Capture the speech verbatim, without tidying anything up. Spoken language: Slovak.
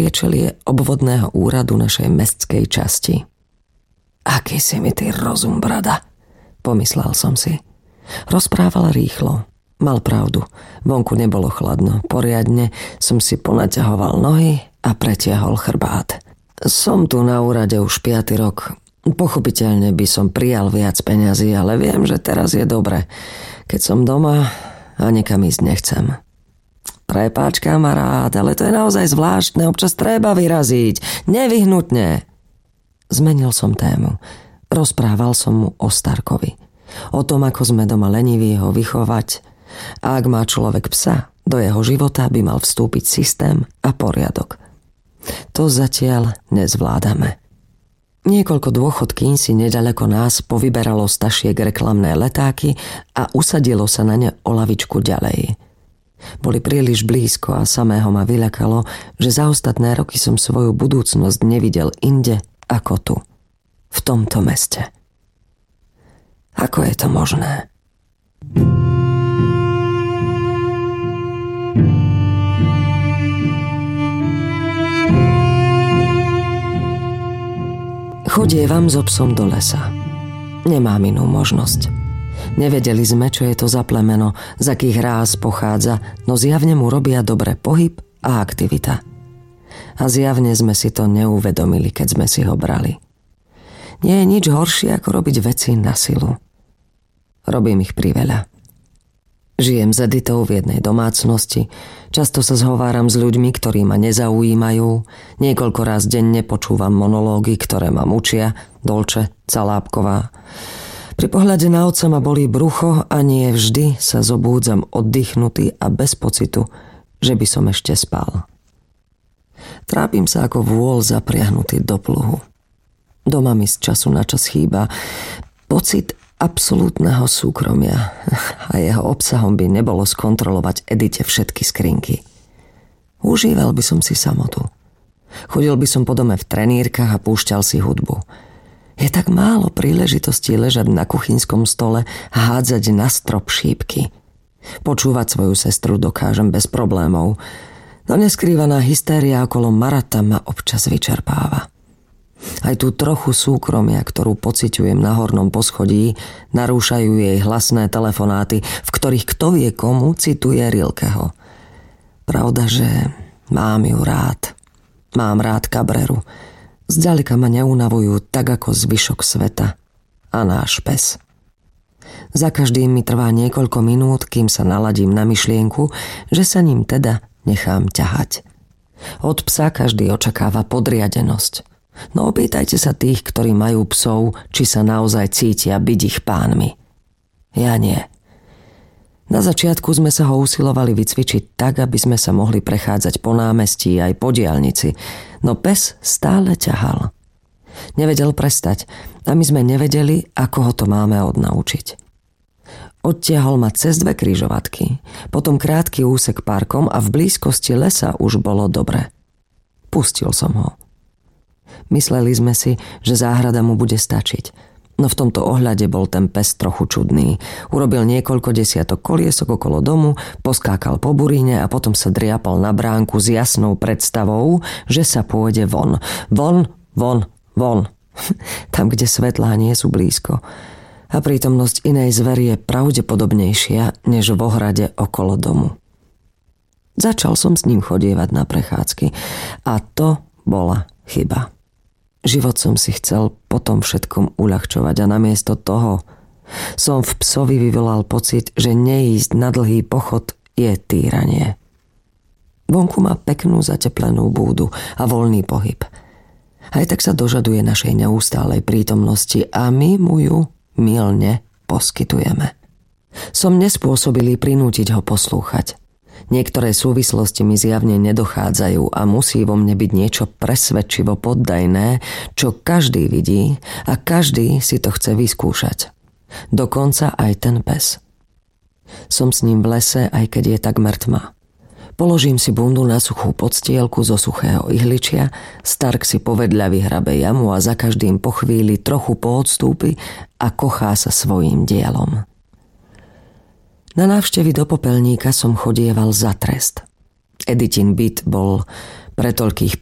priečelie obvodného úradu našej mestskej časti. Aký si mi ty rozum, brada, pomyslel som si. Rozprával rýchlo. Mal pravdu. Vonku nebolo chladno. Poriadne som si ponaťahoval nohy a pretiahol chrbát. Som tu na úrade už piaty rok. Pochopiteľne by som prijal viac peňazí, ale viem, že teraz je dobre. Keď som doma a nikam ísť nechcem. Prepáč, kamarát, ale to je naozaj zvláštne. Občas treba vyraziť. Nevyhnutne. Zmenil som tému. Rozprával som mu o Starkovi. O tom, ako sme doma leniví ho vychovať. A ak má človek psa, do jeho života by mal vstúpiť systém a poriadok. To zatiaľ nezvládame. Niekoľko dôchodkýň si nedaleko nás povyberalo z tašiek reklamné letáky a usadilo sa na ne o lavičku ďalej. Boli príliš blízko a samého ma vyľakalo, že za ostatné roky som svoju budúcnosť nevidel inde ako tu, v tomto meste. Ako je to možné? Chodievam so psom do lesa. Nemám inú možnosť. Nevedeli sme, čo je to za plemeno, z akých ráz pochádza, no zjavne mu robia dobre pohyb a aktivita. A zjavne sme si to neuvedomili, keď sme si ho brali. Nie je nič horšie, ako robiť veci na silu. Robím ich priveľa. Žijem s Editou v jednej domácnosti, často sa zhováram s ľuďmi, ktorí ma nezaujímajú, niekoľko raz denne počúvam monológy, ktoré ma mučia, Dolče, Calábková. Pri pohľade na otca ma bolí brucho a nie vždy sa zobúdzam oddychnutý a bez pocitu, že by som ešte spal. Trápim sa ako vôl zapriahnutý do pluhu. Doma mi z času na čas chýba pocit absolútneho súkromia a jeho obsahom by nebolo skontrolovať Edite všetky skrinky. Užíval by som si samotu. Chodil by som po dome v trenírkach a púšťal si hudbu. Je tak málo príležitostí ležať na kuchynskom stole a hádzať na strop šípky. Počúvať svoju sestru dokážem bez problémov, no neskrývaná hystéria okolo Marata ma občas vyčerpáva. Aj tú trochu súkromia, ktorú pociťujem na hornom poschodí, narúšajú jej hlasné telefonáty, v ktorých kto vie komu cituje Rilkeho. Pravda, že mám ju rád. Mám rád Cabreru. Zďaleka ma neunavujú tak ako zvyšok sveta a náš pes. Za každým mi trvá niekoľko minút, kým sa naladím na myšlienku, že sa ním teda nechám ťahať. Od psa každý očakáva podriadenosť. No opýtajte sa tých, ktorí majú psov, či sa naozaj cítia byť ich pánmi. Ja nie. Na začiatku sme sa ho usilovali vycvičiť tak, aby sme sa mohli prechádzať po námestí aj po diaľnici, no pes stále ťahal. Nevedel prestať a my sme nevedeli, ako ho to máme odnaučiť. Odtiahol ma cez dve križovatky, potom krátky úsek parkom a v blízkosti lesa už bolo dobre. Pustil som ho. Mysleli sme si, že záhrada mu bude stačiť, no v tomto ohľade bol ten pes trochu čudný. Urobil niekoľko desiatok koliesok okolo domu, poskákal po buríne a potom sa driapal na bránku s jasnou predstavou, že sa pôjde von. Von, von, von. Tam, kde svetlá nie sú blízko. A prítomnosť inej zvery je pravdepodobnejšia, než v ohrade okolo domu. Začal som s ním chodievať na prechádzky a to bola chyba. Život som si chcel po tom všetkom uľahčovať a namiesto toho som v psovi vyvolal pocit, že neísť na dlhý pochod je týranie. Vonku má peknú zateplenú búdu a voľný pohyb. Aj tak sa dožaduje našej neustálej prítomnosti a my mu ju mylne poskytujeme. Som nespôsobilý prinútiť ho poslúchať. Niektoré súvislosti mi zjavne nedochádzajú a musí vo mne byť niečo presvedčivo poddajné, čo každý vidí a každý si to chce vyskúšať. Dokonca aj ten pes. Som s ním v lese, aj keď je takmer tma. Položím si bundu na suchú podstielku zo suchého ihličia, Stark si povedľa vyhrabe jamu a za každým po chvíli trochu poodstúpi a kochá sa svojím dielom. Na návštevy do popelníka som chodieval za trest. Editin byt bol pre toľkých